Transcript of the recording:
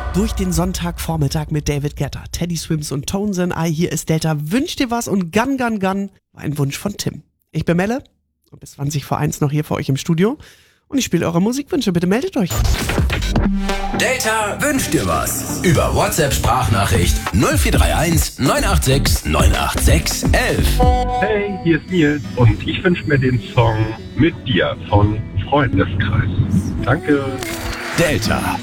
Durch den Sonntagvormittag mit David Guetta, Teddy Swims und Tones and I. Hier ist Delta. Wünsch dir was und Gun Gun Gun war ein Wunsch von Tim. Ich bin Melle und bis 20 vor 1 noch hier für euch im Studio. Und ich spiele eure Musikwünsche. Bitte meldet euch. Delta wünscht dir was. Über WhatsApp-Sprachnachricht 0431 986 986 11. Hey, hier ist Nils und ich wünsche mir den Song Mit dir von Freundeskreis. Danke. Delta.